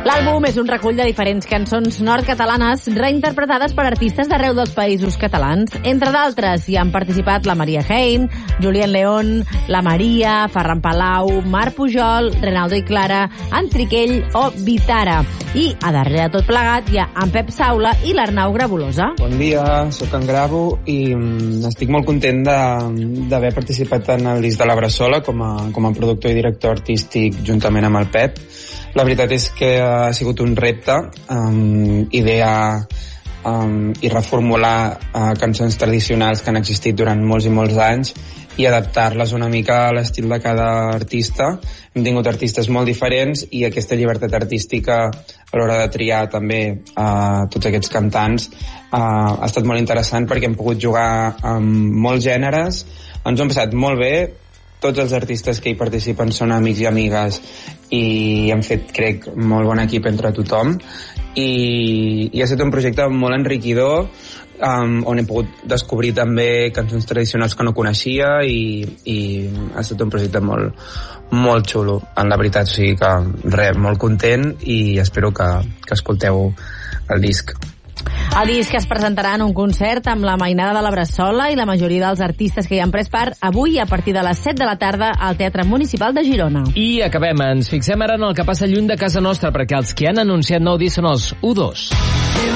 L'àlbum és un recull de diferents cançons nord-catalanes reinterpretades per artistes d'arreu dels països catalans. Entre d'altres hi han participat la Maria Hein, Julien León, la Maria, Ferran Palau, Marc Pujol, Renaldo i Clara, Antriquell o Vitara. I a darrere de tot plegat hi ha en Pep Saula i l'Arnau Grabulosa. Bon dia, sóc en Grabo i estic molt content d'haver participat en el disc de la Bressola com a productor i director artístic juntament amb el Pep. La veritat és que ha sigut un repte idear i reformular cançons tradicionals que han existit durant molts i molts anys i adaptar-les una mica a l'estil de cada artista. Hem tingut artistes molt diferents i aquesta llibertat artística a l'hora de triar també tots aquests cantants ha estat molt interessant perquè hem pogut jugar amb molts gèneres, ens ho hem passat molt bé. Tots els artistes que hi participen són amics i amigues i han fet, crec, molt bon equip entre tothom i ha estat un projecte molt enriquidor on he pogut descobrir també cançons tradicionals que no coneixia i ha estat un projecte molt xulo, en la veritat, o sigui que molt content i espero que escolteu el disc. El disc es presentarà en un concert amb la Mainada de la Bressola i la majoria dels artistes que hi han pres part avui a partir de les 7 de la tarda al Teatre Municipal de Girona. I acabem, ens fixem ara en el que passa lluny de casa nostra, perquè els que han anunciat nou disc són els U2.